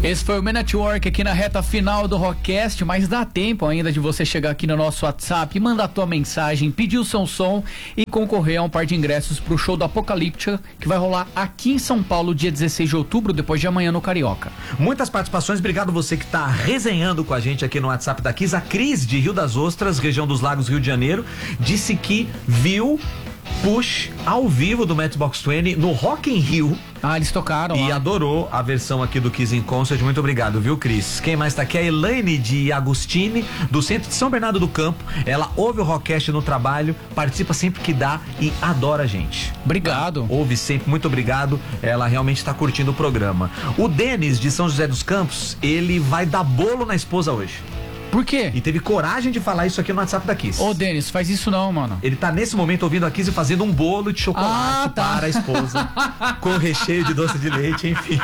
Esse foi o Man at Work aqui na reta final do Rockcast, mas dá tempo ainda de você chegar aqui no nosso WhatsApp, mandar tua mensagem, pedir o seu som e concorrer a um par de ingressos pro show do Apocalíptica, que vai rolar aqui em São Paulo, dia 16 de outubro, depois de amanhã no Carioca. Muitas participações, obrigado você que tá resenhando com a gente aqui no WhatsApp da Kiss. A Cris, de Rio das Ostras, região dos Lagos, Rio de Janeiro, disse que viu Push ao vivo do Matchbox 20 no Rock in Rio. Ah, eles tocaram e lá. Adorou a versão aqui do Kiss in Concert. Muito obrigado, viu, Cris? Quem mais tá aqui? A Elaine de Agostini, do centro de São Bernardo do Campo. Ela ouve o Rockcast no trabalho, participa sempre que dá e adora a gente. Obrigado. Ouve sempre, muito obrigado. Ela realmente tá curtindo o programa. O Denis, de São José dos Campos, ele vai dar bolo na esposa hoje. Por quê? E teve coragem de falar isso aqui no WhatsApp da Kiss. Ô, Denis, faz isso não, mano. Ele tá nesse momento ouvindo a Kiss e fazendo um bolo de chocolate para a esposa, com recheio de doce de leite, enfim.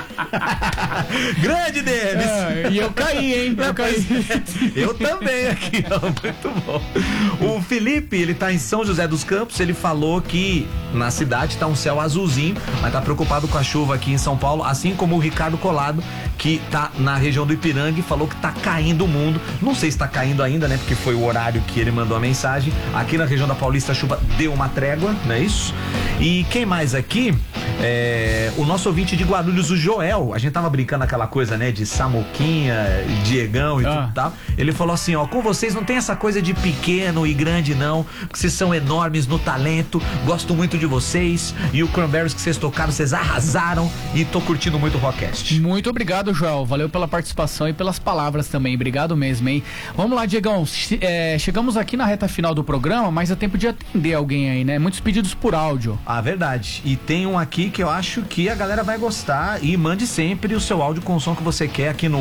Grande, Denis! E eu caí, hein? Eu caí. Eu também aqui, ó, muito bom. O Felipe, ele tá em São José dos Campos, ele falou que na cidade tá um céu azulzinho, mas tá preocupado com a chuva aqui em São Paulo, assim como o Ricardo Colado, que tá na região do Ipiranga e falou que tá caindo o mundo. Não sei se tá caindo ainda, né? Porque foi o horário que ele mandou a mensagem. Aqui na região da Paulista a chuva deu uma trégua, não é isso? E quem mais aqui? O nosso ouvinte de Guarulhos, o Joel. A gente tava brincando aquela coisa, né? De Samuquinha, Diegão e tudo e tal. Ele falou assim, ó, com vocês não tem essa coisa de pequeno e grande não, que vocês são enormes no talento, gosto muito de vocês e o Cranberries que vocês tocaram, vocês arrasaram e tô curtindo muito o Rockcast. Muito obrigado, Joel. Valeu pela participação e pelas palavras também. Obrigado mesmo, hein? Vamos lá, Diegão. Chegamos aqui na reta final do programa, mas é tempo de atender alguém aí, né? Muitos pedidos por áudio. Ah, verdade. E tem um aqui que eu acho que a galera vai gostar e mande sempre o seu áudio com o som que você quer aqui no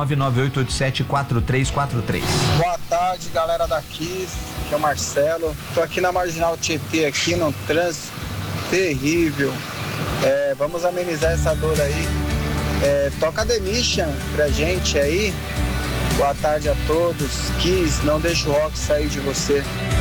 11998874343. Boa tarde, galera da Kiss. Aqui é o Marcelo. Tô aqui na Marginal Tietê, aqui no trânsito terrível. Vamos amenizar essa dor aí. Toca The Mission pra gente aí. Boa tarde a todos. Kiss, não deixa o rock sair de você.